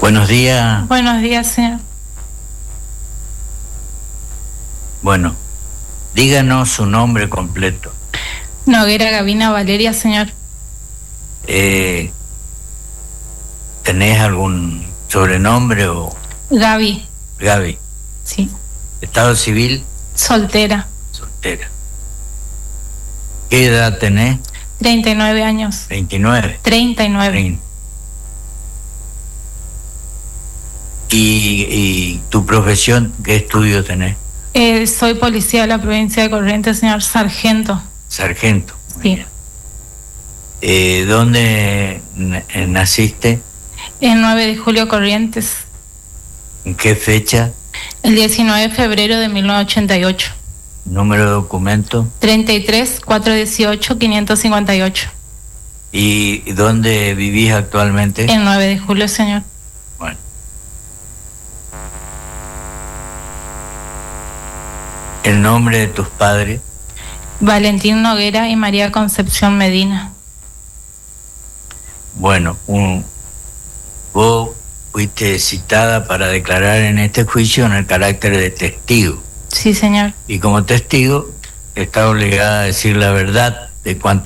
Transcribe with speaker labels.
Speaker 1: Buenos días.
Speaker 2: Buenos días, señor.
Speaker 1: Bueno, díganos su nombre completo.
Speaker 2: Noguera Gavina Valeria, señor.
Speaker 1: ¿Tenés algún sobrenombre o...?
Speaker 2: Gaby.
Speaker 1: Gaby.
Speaker 2: Sí.
Speaker 1: ¿Estado civil?
Speaker 2: Soltera.
Speaker 1: Soltera. ¿Qué edad tenés?
Speaker 2: 39 años.
Speaker 1: 29.
Speaker 2: 39.
Speaker 1: ¿Y tu profesión, qué estudio tenés?
Speaker 2: Soy policía de la provincia de Corrientes, señor. Sargento.
Speaker 1: Sargento.
Speaker 2: Sí.
Speaker 1: ¿Dónde naciste?
Speaker 2: El 9 de julio, Corrientes.
Speaker 1: ¿En qué fecha?
Speaker 2: El 19 de febrero de 1988.
Speaker 1: ¿Número de documento?
Speaker 2: 33 418 558.
Speaker 1: ¿Y dónde vivís actualmente?
Speaker 2: El 9 de julio, señor.
Speaker 1: Bueno. ¿El nombre de tus padres?
Speaker 2: Valentín Noguera y María Concepción Medina.
Speaker 1: Bueno, vos fuiste citada para declarar en este juicio en el carácter de testigo.
Speaker 2: Sí, señor.
Speaker 1: Y como testigo, está obligada a decir la verdad de cuanto